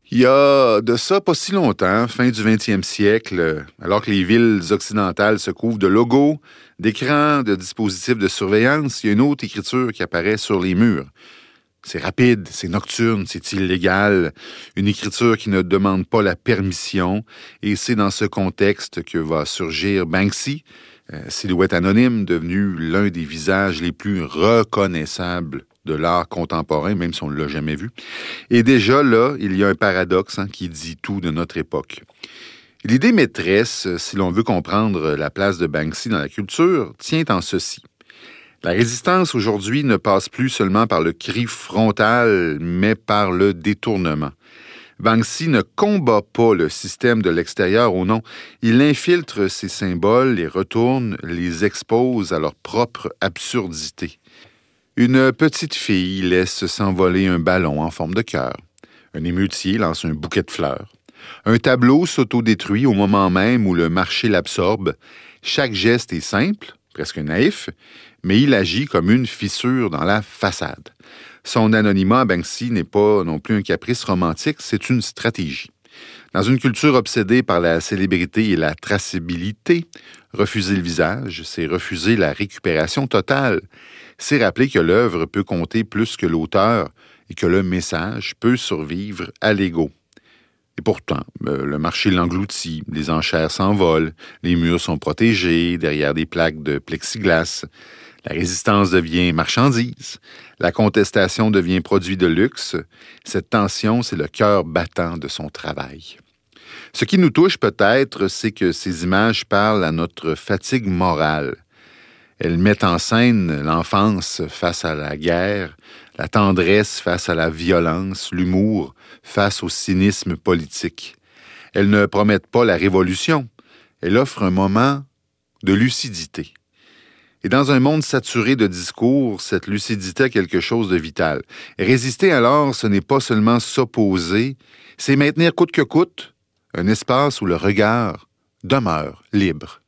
Il y a de ça pas si longtemps, fin du 20e siècle, alors que les villes occidentales se couvrent de logos, d'écrans, de dispositifs de surveillance, il y a une autre écriture qui apparaît sur les murs. C'est rapide, c'est nocturne, c'est illégal, une écriture qui ne demande pas la permission, et c'est dans ce contexte que va surgir Banksy, silhouette anonyme devenue l'un des visages les plus reconnaissables de l'art contemporain, même si on ne l'a jamais vu. Et déjà là, il y a un paradoxe qui dit tout de notre époque. L'idée maîtresse, si l'on veut comprendre la place de Banksy dans la culture, tient en ceci. La résistance aujourd'hui ne passe plus seulement par le cri frontal, mais par le détournement. Banksy ne combat pas le système de l'extérieur au non. Il infiltre ces symboles, les retourne, les expose à leur propre absurdité. Une petite fille laisse s'envoler un ballon en forme de cœur. Un émeutier lance un bouquet de fleurs. Un tableau s'autodétruit au moment même où le marché l'absorbe. Chaque geste est simple, presque naïf, mais il agit comme une fissure dans la façade. Son anonymat à Banksy n'est pas non plus un caprice romantique, c'est une stratégie. Dans une culture obsédée par la célébrité et la traçabilité, refuser le visage, c'est refuser la récupération totale. C'est rappeler que l'œuvre peut compter plus que l'auteur et que le message peut survivre à l'ego. Et pourtant, le marché l'engloutit, les enchères s'envolent, les murs sont protégés derrière des plaques de plexiglas. La résistance devient marchandise. La contestation devient produit de luxe. Cette tension, c'est le cœur battant de son travail. Ce qui nous touche peut-être, c'est que ces images parlent à notre fatigue morale. Elles mettent en scène l'enfance face à la guerre, la tendresse face à la violence, l'humour face au cynisme politique. Elles ne promettent pas la révolution. Elles offrent un moment de lucidité. Et dans un monde saturé de discours, cette lucidité a quelque chose de vital. Résister alors, ce n'est pas seulement s'opposer, c'est maintenir coûte que coûte un espace où le regard demeure libre.